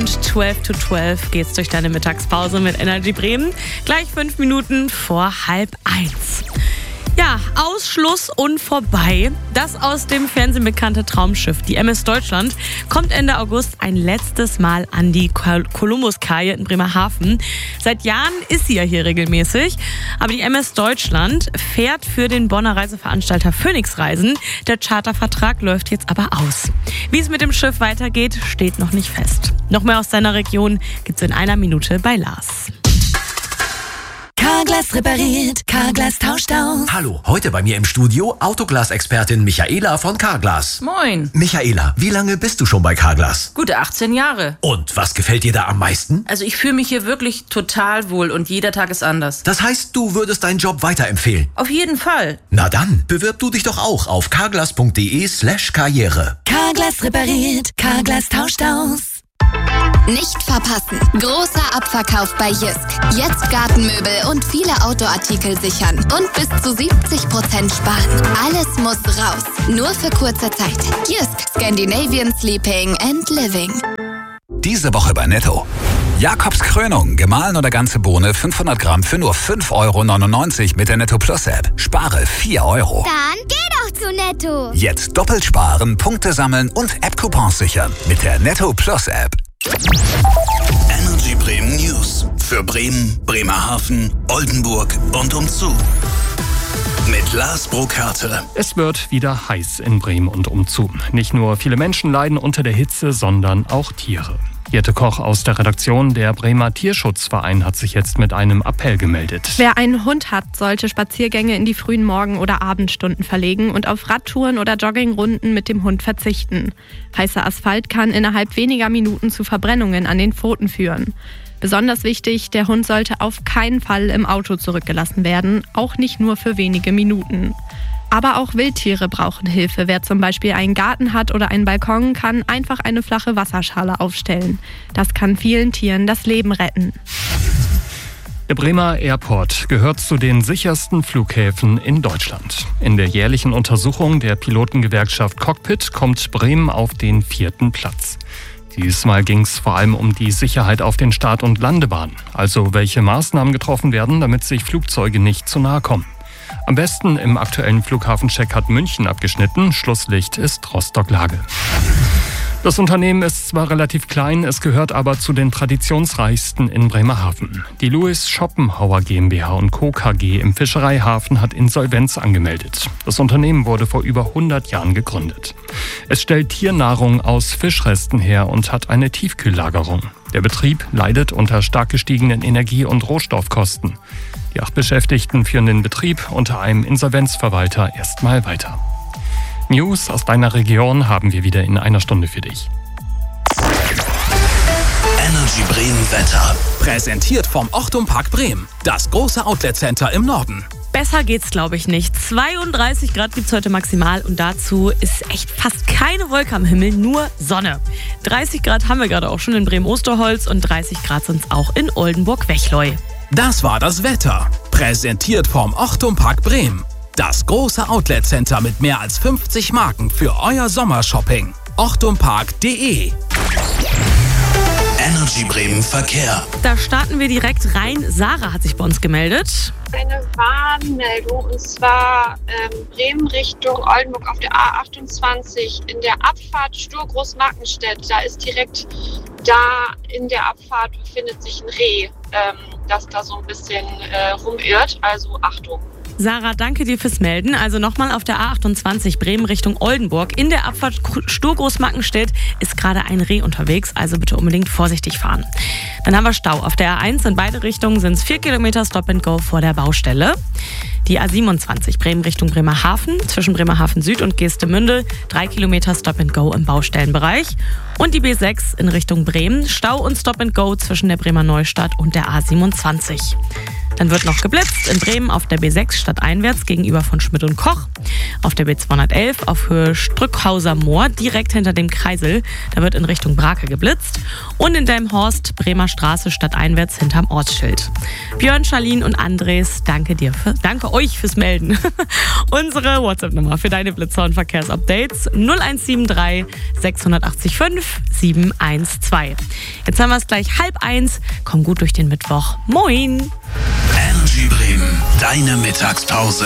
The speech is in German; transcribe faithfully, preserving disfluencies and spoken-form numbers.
und zwölf to zwölf geht's durch deine Mittagspause mit Energy Bremen. Gleich fünf Minuten vor halb eins. Ja, Ausschluss und vorbei. Das aus dem Fernsehen bekannte Traumschiff, die M S Deutschland, kommt Ende August ein letztes Mal an die Kolumbuskaje in Bremerhaven. Seit Jahren ist sie ja hier regelmäßig, aber die M S Deutschland fährt für den Bonner Reiseveranstalter Phoenix Reisen. Der Chartervertrag läuft jetzt aber aus. Wie es mit dem Schiff weitergeht, steht noch nicht fest. Noch mehr aus seiner Region gibt's in einer Minute bei Lars. Carglass repariert, Carglass tauscht aus. Hallo, heute bei mir im Studio Autoglas-Expertin Michaela von Carglass. Moin. Michaela, wie lange bist du schon bei Carglass? Gute achtzehn Jahre. Und was gefällt dir da am meisten? Also ich fühle mich hier wirklich total wohl und jeder Tag ist anders. Das heißt, du würdest deinen Job weiterempfehlen? Auf jeden Fall. Na dann, bewirb du dich doch auch auf carglass.de slash karriere. Carglass repariert, Carglass tauscht aus. Nicht verpassen. Großer Abverkauf bei Jysk. Jetzt Gartenmöbel und viele Outdoor-Artikel sichern. Und bis zu siebzig Prozent sparen. Alles muss raus. Nur für kurze Zeit. Jysk. Scandinavian Sleeping and Living. Diese Woche bei Netto. Jakobs Krönung, gemahlen oder ganze Bohne, fünfhundert Gramm für nur fünf Euro neunundneunzig mit der Netto Plus App. Spare vier Euro. Dann geh doch zu Netto. Jetzt doppelt sparen, Punkte sammeln und App-Coupons sichern mit der Netto Plus App. Energy Bremen News für Bremen, Bremerhaven, Oldenburg und umzu. Mit Lars Burkhardt. Es wird wieder heiß in Bremen und umzu. Nicht nur viele Menschen leiden unter der Hitze, sondern auch Tiere. Jette Koch aus der Redaktion der Bremer Tierschutzverein hat sich jetzt mit einem Appell gemeldet. Wer einen Hund hat, sollte Spaziergänge in die frühen Morgen- oder Abendstunden verlegen und auf Radtouren oder Joggingrunden mit dem Hund verzichten. Heißer Asphalt kann innerhalb weniger Minuten zu Verbrennungen an den Pfoten führen. Besonders wichtig, der Hund sollte auf keinen Fall im Auto zurückgelassen werden, auch nicht nur für wenige Minuten. Aber auch Wildtiere brauchen Hilfe. Wer zum Beispiel einen Garten hat oder einen Balkon, kann einfach eine flache Wasserschale aufstellen. Das kann vielen Tieren das Leben retten. Der Bremer Airport gehört zu den sichersten Flughäfen in Deutschland. In der jährlichen Untersuchung der Pilotengewerkschaft Cockpit kommt Bremen auf den vierten Platz. Diesmal ging es vor allem um die Sicherheit auf den Start- und Landebahnen. Also welche Maßnahmen getroffen werden, damit sich Flugzeuge nicht zu nahe kommen. Am besten im aktuellen Flughafencheck hat München abgeschnitten. Schlusslicht ist Rostock-Lage. Das Unternehmen ist zwar relativ klein, es gehört aber zu den traditionsreichsten in Bremerhaven. Die Louis Schopenhauer GmbH und Co. K G im Fischereihafen hat Insolvenz angemeldet. Das Unternehmen wurde vor über hundert Jahren gegründet. Es stellt Tiernahrung aus Fischresten her und hat eine Tiefkühllagerung. Der Betrieb leidet unter stark gestiegenen Energie- und Rohstoffkosten. Die acht Beschäftigten führen den Betrieb unter einem Insolvenzverwalter erstmal weiter. News aus deiner Region haben wir wieder in einer Stunde für dich. Energy Bremen Wetter. Präsentiert vom Ochtum Park Bremen. Das große Outlet-Center im Norden. Besser geht's, glaube ich, nicht. zweiunddreißig Grad gibt's heute maximal und dazu ist echt fast keine Wolke am Himmel, nur Sonne. dreißig Grad haben wir gerade auch schon in Bremen-Osterholz und dreißig Grad sind's auch in Oldenburg-Wechleu. Das war das Wetter. Präsentiert vom Ochtum Park Bremen. Das große Outlet-Center mit mehr als fünfzig Marken für euer Sommershopping. ochtumpark punkt de. Energy Bremen Verkehr. Da starten wir direkt rein. Sarah hat sich bei uns gemeldet. Eine Warnmeldung und zwar ähm, Bremen Richtung Oldenburg auf der A achtundzwanzig in der Abfahrt Stur-Großmarkenstedt. Da ist direkt da in der Abfahrt befindet sich ein Reh, ähm, das da so ein bisschen äh, rumirrt. Also Achtung. Sarah, danke dir fürs Melden. Also nochmal auf der A achtundzwanzig Bremen Richtung Oldenburg. In der Abfahrt Stur-Großmarkenstedt ist gerade ein Reh unterwegs, also bitte unbedingt vorsichtig fahren. Dann haben wir Stau. Auf der A eins in beide Richtungen sind es vier Kilometer Stop and Go vor der Baustelle. Die A siebenundzwanzig Bremen Richtung Bremerhaven, zwischen Bremerhaven Süd und Geestemünde, drei Kilometer Stop and Go im Baustellenbereich. Und die B sechs in Richtung Bremen, Stau und Stop and Go zwischen der Bremer Neustadt und der A siebenundzwanzig. Dann wird noch geblitzt in Bremen auf der B sechs stadteinwärts gegenüber von Schmidt und Koch. Auf der B zweihundertelf auf Höhe Strückhauser Moor direkt hinter dem Kreisel. Da wird in Richtung Brake geblitzt. Und in Delmenhorst Bremer Straße stadteinwärts hinterm Ortsschild. Björn, Charlene und Andres, danke dir für, danke euch fürs Melden. Unsere WhatsApp-Nummer für deine Blitzer und Verkehrsupdates null eins sieben drei sechs acht fünf sieben eins zwei. Jetzt haben wir es gleich halb eins. Komm gut durch den Mittwoch. Moin! Energy Bremen, deine Mittagspause.